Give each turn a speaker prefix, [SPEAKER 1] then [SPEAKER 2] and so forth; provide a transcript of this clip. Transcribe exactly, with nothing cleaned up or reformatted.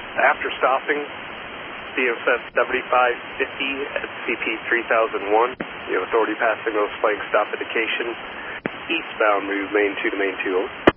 [SPEAKER 1] After stopping C O S seventy-five fifty at C P three thousand one, you have authority passing those flank stop indication. Eastbound, move main two to main two.